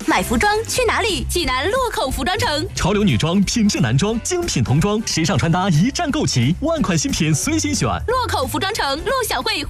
买服装去哪里？济南洛口服装城， 潮流女装、品质男装、精品童装、时尚穿搭一站购齐，万款新品随心选。 洛口服装城，陆小慧。